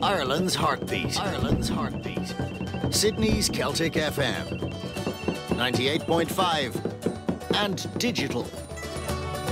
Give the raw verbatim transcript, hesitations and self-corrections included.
Ireland's heartbeat. Ireland's heartbeat. Sydney's Celtic F M. ninety-eight point five. And digital.